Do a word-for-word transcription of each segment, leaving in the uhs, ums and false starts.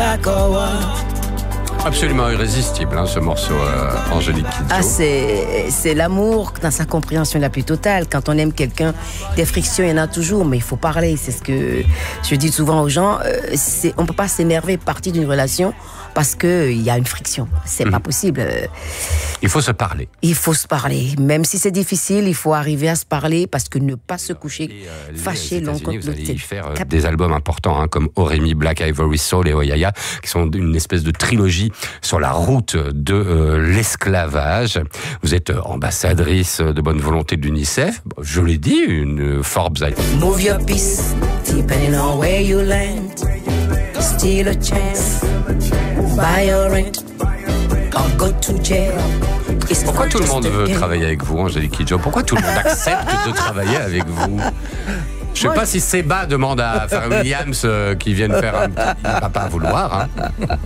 back or what? Absolument irrésistible, hein, ce morceau, euh, Angélique Kidjo. Ah, c'est, c'est l'amour dans sa compréhension la plus totale. Quand on aime quelqu'un, des frictions, il y en a toujours, mais il faut parler. C'est ce que je dis souvent aux gens. Euh, c'est, on ne peut pas s'énerver partir d'une relation parce qu'il y a une friction. C'est mmh. pas possible. Il faut se parler. Il faut se parler. Même si c'est difficile, il faut arriver à se parler parce que ne pas se coucher et, euh, fâché l'un contre l'autre. Vous allez y l'autre. faire euh, des albums importants, hein, comme Oremi, Black Ivory Soul et Oyaya, qui sont une espèce de trilogie sur la route de euh, l'esclavage. Vous êtes euh, ambassadrice de bonne volonté de l'UNICEF. Je l'ai dit, une Forbes. Move your piece, depending on where you land. Steal a chance, buy your rent, or go to jail. It's Pourquoi tout le monde veut game. travailler avec vous, Angélique Kidjo? Pourquoi tout le monde accepte de travailler avec vous? Je sais Moi, pas si Seba demande à Pharrell Williams euh, qui vienne faire un petit... Il va pas vouloir, hein.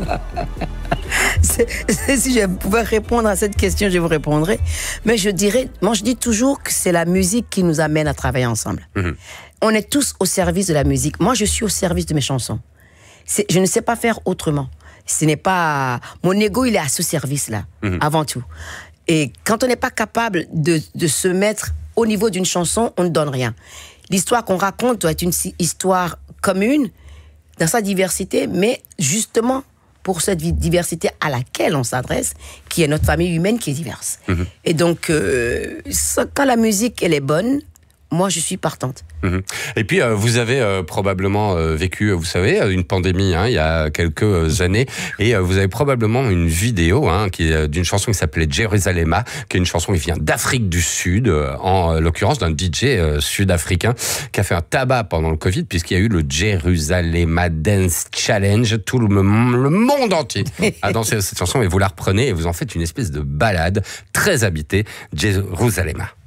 C'est, c'est, si je pouvais répondre à cette question, je vous répondrais. Mais je dirais, moi je dis toujours que c'est la musique qui nous amène à travailler ensemble. Mm-hmm. On est tous au service de la musique. Moi, je suis au service de mes chansons. C'est, je ne sais pas faire autrement. Ce n'est pas... Mon ego, il est à ce service-là, mmh. avant tout. Et quand on n'est pas capable de, de se mettre au niveau d'une chanson, on ne donne rien. L'histoire qu'on raconte doit être une histoire commune, dans sa diversité, mais justement pour cette diversité à laquelle on s'adresse, qui est notre famille humaine qui est diverse. Mmh. Et donc, euh, ça, quand la musique, elle est bonne, moi, je suis partante. Mmh. Et puis, euh, vous avez euh, probablement euh, vécu, vous savez, une pandémie hein, il y a quelques années, et euh, vous avez probablement une vidéo hein, qui est d'une chanson qui s'appelait Jérusalema, qui est une chanson qui vient d'Afrique du Sud, euh, en l'occurrence d'un D J euh, sud-africain qui a fait un tabac pendant le Covid, puisqu'il y a eu le Jérusalema Dance Challenge. Tout le, le monde entier a dansé cette chanson, et vous la reprenez et vous en faites une espèce de balade très habitée, Jérusalema.